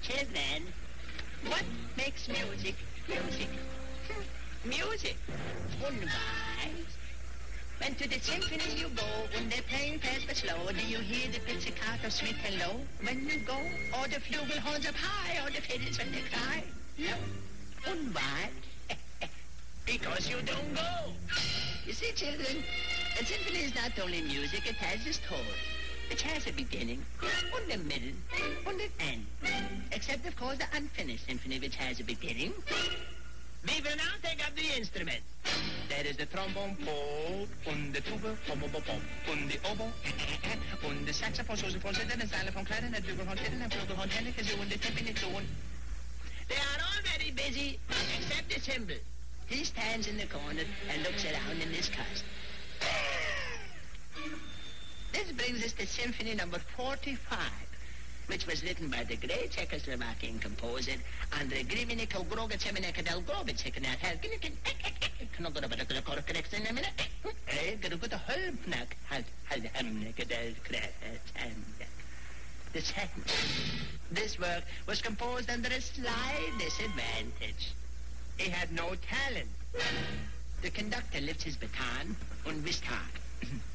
Children, what makes music music? Music. Wunderbar. When to the symphony you go, when they're playing fast but slow, do you hear the pizzicato sweet and low? When you go, or the flugelhorns up high, or the fiddles when they cry? No. And why? Because you don't go. You see, children, a symphony is not only music, it has a story. It has a beginning, and a middle, and an end. Except, of course, the unfinished symphony, which has a beginning. We will now take up the instrument. There is the trombone, pop, and the tuba, pop, pop, pop, and the oboe, and the saxophone, sousaphone, and the xylophone, clarinet, flugelhorn, and flugelhorn, kazoo, and the timpani, tone. They are all very busy, except the cymbal. He stands in the corner and looks around in disgust. This brings us to Symphony number 45, which was written by the great Czechoslovakian composer Andrei Griminikov Grogacemeneka del Grobicek. The second. This work was composed under a slight disadvantage. He had no talent. The conductor lifts his baton and we start.